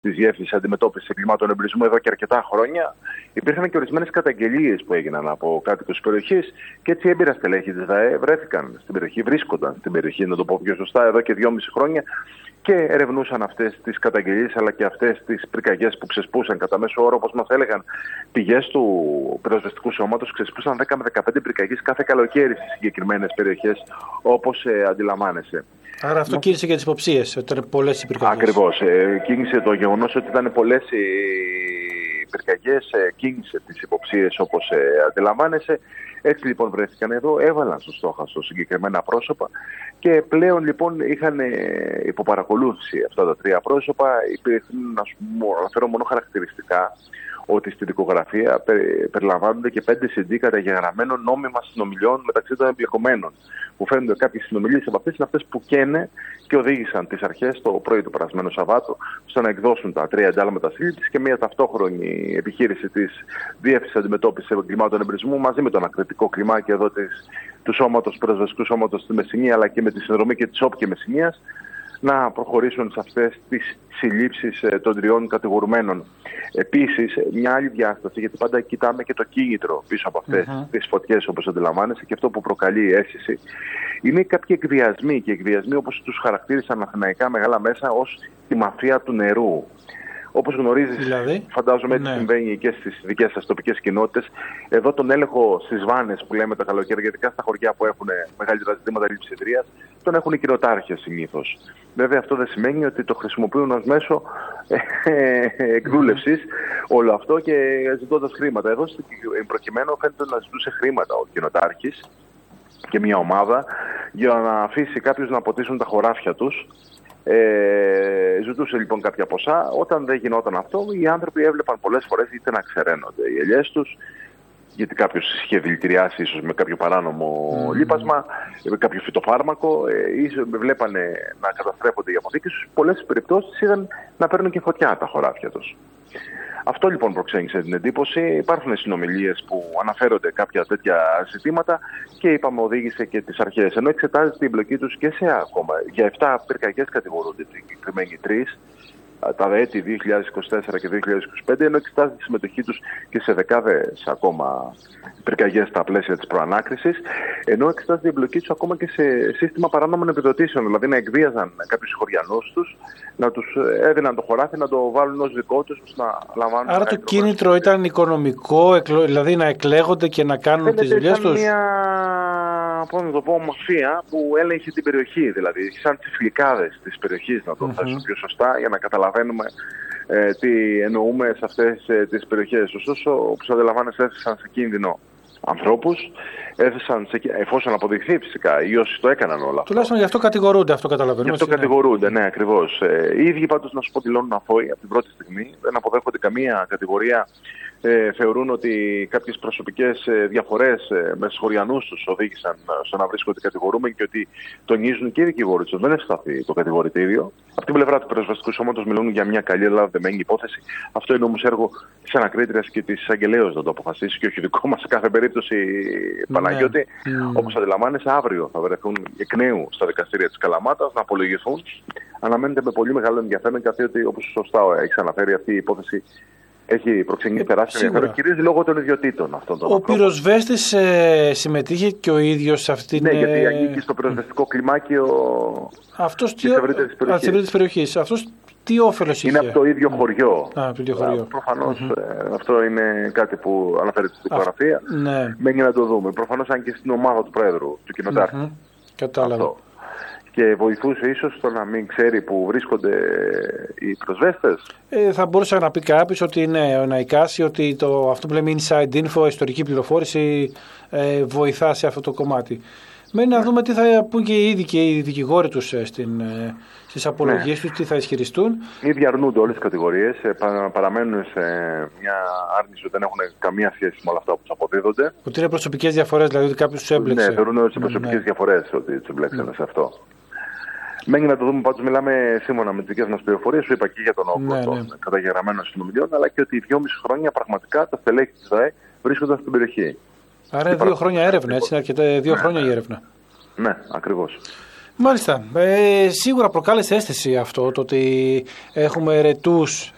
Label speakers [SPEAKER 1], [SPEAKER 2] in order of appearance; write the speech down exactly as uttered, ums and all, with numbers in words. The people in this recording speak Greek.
[SPEAKER 1] της Διεύθυνσης Αντιμετώπισης Εγκλημάτων Εμπρισμού εδώ και αρκετά χρόνια. Υπήρχαν και ορισμένες καταγγελίες που έγιναν από κάτοικους της περιοχής και έτσι έμπειρα στελέχη της ΔΑΕ βρέθηκαν στην περιοχή, βρίσκονταν στην περιοχή, να το πω πιο σωστά, εδώ και δυόμιση χρόνια και ερευνούσαν αυτές τις καταγγελίες αλλά και αυτές τις πυρκαγιές που ξεσπούσαν κατά μέσο όρο, όπως μας έλεγαν πηγές του πυροσβεστικού σώματος, ξεσπούσαν δέκα με δεκαπέντε πυρκαγιές κάθε καλοκαίρι στις συγκεκριμένες περιοχές, όπως ε, αντιλαμβάνεσαι.
[SPEAKER 2] Άρα αυτό Μα... κίνησε και τις υποψίες, ότι ήταν πολλές οι πυρκαγιές.
[SPEAKER 1] Ακριβώς. Ε, κίνησε το γεγονός ότι ήταν πολλές οι πυρκαγιές, ε, κίνησε τις υποψίες, όπως ε, αντιλαμβάνεσαι. Έτσι λοιπόν βρέθηκαν εδώ, έβαλαν στο στόχαστρο συγκεκριμένα πρόσωπα και πλέον λοιπόν είχαν ε, υποπαρακολούθηση αυτά τα τρία πρόσωπα. Υπήρχαν, να σου αναφέρω μόνο χαρακτηριστικά, ότι στη δικογραφία περι, περιλαμβάνονται και πέντε σι ντι καταγεγραμμένων νόμιμα συνομιλιών μεταξύ των εμπλεκομένων. Που φαίνονται κάποιες συνομιλίες από αυτές είναι αυτές που καίνε και οδήγησαν τις αρχές το πρωί του περασμένου Σαββάτου στο να εκδώσουν τα τρία εντάλματα σύλληψης και μια ταυτόχρονη επιχείρηση της Διεύθυνσης Αντιμετώπισης Εγκλημάτων Εμπρισμού μαζί με το ανακριτικό κλιμάκι εδώ της, του σώματος, πυροσβεστικού σώματος στη Μεσσηνία αλλά και με τη συνδρομή και της ΟΠ Μεσσηνίας να προχωρήσουν σε αυτές τις συλλήψεις των τριών κατηγορουμένων. Επίσης, μια άλλη διάσταση, γιατί πάντα κοιτάμε και το κίνητρο πίσω από αυτές uh-huh. τις φωτιές, όπως αντιλαμβάνεσαι, και αυτό που προκαλεί αίσθηση, είναι κάποιοι εκβιασμοί και εκβιασμοί όπως τους χαρακτήρισαν αθηναϊκά μεγάλα μέσα ως τη μαφία του νερού. Όπως γνωρίζεις, δηλαδή, φαντάζομαι έτσι ναι. συμβαίνει και στις δικές σας τοπικές κοινότητες. Εδώ τον έλεγχο στις βάνες που λέμε τα καλοκαίρια, ειδικά στα χωριά που έχουν μεγαλύτερα ζητήματα λειψιδρίας, τον έχουν οι κοινοτάρχες συνήθως. Βέβαια αυτό δεν σημαίνει ότι το χρησιμοποιούν ως μέσο εκδούλευσης όλο αυτό και ζητώντας χρήματα. Εδώ στην προκειμένου φαίνεται να ζητούσε χρήματα ο κοινοτάρχης και μια ομάδα για να αφήσει κάποιους να ποτίσουν τα χωράφια τους. Ε, ζητούσε λοιπόν κάποια ποσά. Όταν δεν γινόταν αυτό, οι άνθρωποι έβλεπαν πολλές φορές είτε να ξεραίνονται οι ελιές τους, γιατί κάποιος είχε δηλητηριάσει ίσως με κάποιο παράνομο mm. λίπασμα, με κάποιο φυτοφάρμακο, ε, ίσως βλέπανε να καταστρέφονται οι αποθήκες τους. Πολλές περιπτώσεις είδαν να παίρνουν και φωτιά τα χωράφια τους. Αυτό λοιπόν προξένησε την εντύπωση. Υπάρχουν συνομιλίες που αναφέρονται κάποια τέτοια ζητήματα και είπαμε οδήγησε και τις αρχές. Ενώ εξετάζεται η εμπλοκή τους και σε ακόμα. Για επτά πυρκαγιές κατηγορούνται οι συγκεκριμένοι τρεις, τα έτη δύο χιλιάδες είκοσι τέσσερα και δύο χιλιάδες είκοσι πέντε, ενώ εξετάζεται τη συμμετοχή τους και σε δεκάδες ακόμα πυρκαγιές στα πλαίσια της προανάκρισης, ενώ εξετάζεται η εμπλοκή τους ακόμα και σε σύστημα παράνομων επιδοτήσεων, δηλαδή να εκβίαζαν κάποιους χωριανούς τους, να τους έδιναν το χωράφι, να το βάλουν ως δικό τους, να λαμβάνουν.
[SPEAKER 2] Άρα το κίνητρο ήταν οικονομικό, δηλαδή να εκλέγονται και να κάνουν Φαίνεται τις δουλειές τους.
[SPEAKER 1] Μια, πώς να το πω, μαφία που έλεγχε την περιοχή, δηλαδή σαν τις φλικάδες της περιοχής, να το mm-hmm. θέσω πιο σωστά, για να καταλαβαίνουμε ε, τι εννοούμε σε αυτές ε, τις περιοχές. Ωστόσο, όπως αντιλαμβάνεσαι, έθεσαν σε κίνδυνο ανθρώπους, έθεσαν σε, εφόσον αποδειχθεί φυσικά, οι όσοι το έκαναν όλα.
[SPEAKER 2] Τουλάχιστον γι' αυτό κατηγορούνται, αυτό καταλαβαίνουμε.
[SPEAKER 1] Γι' αυτό
[SPEAKER 2] είναι.
[SPEAKER 1] κατηγορούνται, ναι, ακριβώς. Ε, οι ίδιοι πάντως, να σου πω, δηλώνουν αθώοι από την πρώτη στιγμή, δεν αποδέχονται καμία κατηγορία. Ε, θεωρούν ότι κάποιες προσωπικές ε, διαφορές ε, με σχοριανούς τους οδήγησαν στο να βρίσκονται κατηγορούμενοι και ότι τονίζουν και οι δικηγόροι τους. Δεν ευσταθεί το κατηγορητήριο. Από την πλευρά του πυροσβεστικού σώματος μιλούν για μια καλή αλλά δεμένη υπόθεση. Αυτό είναι όμως έργο της ανακρίτριας και της εισαγγελέως να το αποφασίσει και όχι δικό μας σε κάθε περίπτωση, ναι. Παναγιώτη. Mm. Όπως αντιλαμβάνεσαι, αύριο θα βρεθούν εκ νέου στα δικαστήρια της Καλαμάτας να απολογηθούν. Αναμένεται με πολύ μεγάλο ενδιαφέρον, καθότι όπως σωστά έχει αναφέρει αυτή η υπόθεση. Έχει προξενήσει τεράστιο ενδιαφέρον, κυρίως λόγω των ιδιωτήτων αυτών των
[SPEAKER 2] Ο πυροσβέστης ε, συμμετείχε και ο ίδιος σε αυτήν την.
[SPEAKER 1] Ναι, γιατί ανήκει στο πυροσβεστικό κλιμάκιο της ευρύτερης περιοχής.
[SPEAKER 2] περιοχής. Αυτός τι όφελος είχε?
[SPEAKER 1] Είναι από το ίδιο χωριό.
[SPEAKER 2] Α, από το ίδιο χωριό.
[SPEAKER 1] Προφανώς
[SPEAKER 2] mm-hmm.
[SPEAKER 1] ε, αυτό είναι κάτι που αναφέρεται στην δικογραφία.
[SPEAKER 2] Ναι.
[SPEAKER 1] Μένει να το δούμε. Προφανώς αν και στην ομάδα του Πρόεδρου, του κοινοτάρχη.
[SPEAKER 2] Mm-hmm. Κατάλαβα. Αυτό.
[SPEAKER 1] Και βοηθούσε ίσως στο να μην ξέρει που βρίσκονται οι πυροσβέστες.
[SPEAKER 2] Ε, θα μπορούσε να πει κάποιος ότι ναι, να εικάσει ότι το, αυτό που λέμε inside info, ιστορική πληροφόρηση, ε, βοηθά σε αυτό το κομμάτι. Μένει ναι. να δούμε τι θα πούν και οι ίδιοι και οι δικηγόροι τους στην, ε, στις απολογίες ναι. τους, τι θα ισχυριστούν.
[SPEAKER 1] Οι ίδιοι αρνούνται όλες τις κατηγορίες, ε, παραμένουν σε μια άρνηση ότι δεν έχουν καμία σχέση με όλα αυτά που τους αποδίδονται.
[SPEAKER 2] Ότι είναι προσωπικές διαφορές, δηλαδή ότι κάποιος τους έμπλεξε.
[SPEAKER 1] Ναι, θεωρούν ότι είναι προσωπικές ναι. διαφορές ότι τους εμπλέξανε ναι. σε αυτό. Μένει να το δούμε, πάντως μιλάμε σύμφωνα με τις δικές μας πληροφορίες, σου είπα και για τον όγκο ναι, των ναι. καταγεγραμμένων συνομιλιών, αλλά και ότι δυόμιση χρόνια πραγματικά τα στελέχη της ΔΑΕ βρίσκονταν στην περιοχή.
[SPEAKER 2] Άρα είναι δύο χρόνια έρευνα, έτσι, είναι αρκετά δύο χρόνια η έρευνα.
[SPEAKER 1] Ναι, ακριβώς.
[SPEAKER 2] Μάλιστα. Ε, σίγουρα προκάλεσε αίσθηση αυτό, το ότι έχουμε ερετούς